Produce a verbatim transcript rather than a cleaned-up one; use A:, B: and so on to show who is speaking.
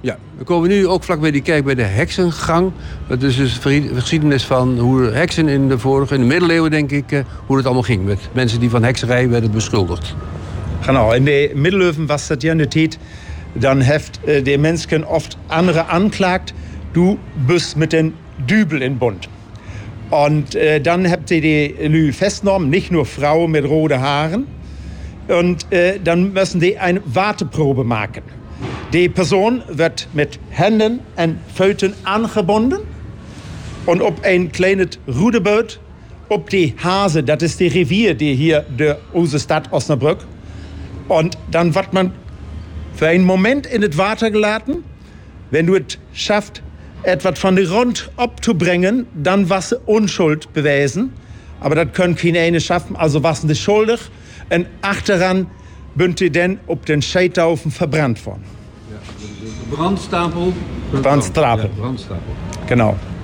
A: Ja, we komen nu ook vlak bij die kerk bij de heksengang. Dat is dus de geschiedenis van hoe heksen in de vorige, in de middeleeuwen denk ik, uh, hoe het allemaal ging met mensen die van hekserij werden beschuldigd.
B: Genau, in de middeleeuwen was dat ja de tijd. Dan heeft uh, de mensen oft andere anklagt. Du bist mit den Dübel in Bund. Und äh, dann habt ihr die Lü festgenommen, nicht nur Frauen mit roten Haaren. Und äh, dann müssen die eine Warteprobe machen. Die Person wird mit Händen und Föten angebunden. Und ob ein kleines Ruderboot, ob die Hase, das ist die Revier, die hier der unsere Stadt Osnabrück. Und dann wird man für einen Moment in das Wasser geladen. Wenn du es schaffst, etwas von der Rund abzubringen, dann was sie Unschuld beweisen. Aber das können keine eine schaffen, also was sie schuldig. Und achteran bünd ihr dann op den Scheiterhaufen verbrannt worden.
A: Ja, de brandstapel.
B: Brandstapel.
A: Ja, brandstapel.
B: Genau.